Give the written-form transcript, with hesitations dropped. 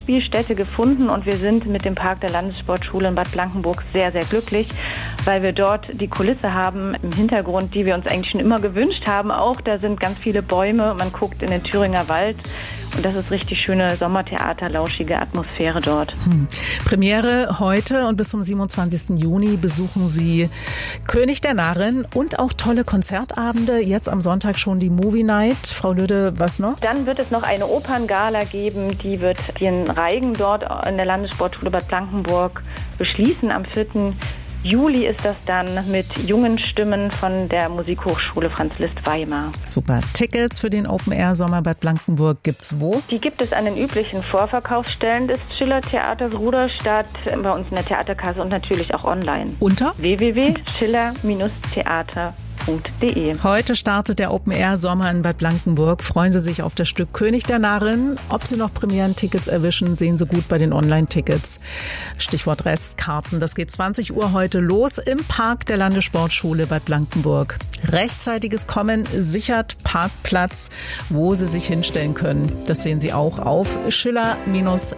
Spielstätte gefunden und wir sind mit dem Park der Landessportschule in Bad Blankenburg sehr, sehr glücklich, weil wir dort die Kulisse haben im Hintergrund, die wir uns eigentlich schon immer gewünscht haben. Auch da sind ganz viele Bäume, man guckt in den Thüringer Wald. Und das ist richtig schöne Sommertheater, lauschige Atmosphäre dort. Premiere heute und bis zum 27. Juni besuchen Sie König der Narren und auch tolle Konzertabende. Jetzt am Sonntag schon die Movie Night. Frau Lüde, was noch? Dann wird es noch eine Operngala geben. Die wird den Reigen dort in der Landessportschule Bad Blankenburg beschließen. Am 4. Juli ist das dann mit jungen Stimmen von der Musikhochschule Franz Liszt Weimar. Super. Tickets für den Open Air Sommer Bad Blankenburg gibt's wo? Die gibt es an den üblichen Vorverkaufsstellen des Schiller-Theaters Ruderstadt, bei uns in der Theaterkasse und natürlich auch online. Unter? www.schiller-theater.de. Heute startet der Open Air Sommer in Bad Blankenburg. Freuen Sie sich auf das Stück König der Narren. Ob Sie noch Premieren-Tickets erwischen, sehen Sie gut bei den Online-Tickets. Stichwort Restkarten. Das geht 20 Uhr heute los im Park der Landessportschule Bad Blankenburg. Rechtzeitiges Kommen sichert Parkplatz, wo Sie sich hinstellen können. Das sehen Sie auch auf schiller-theater.de.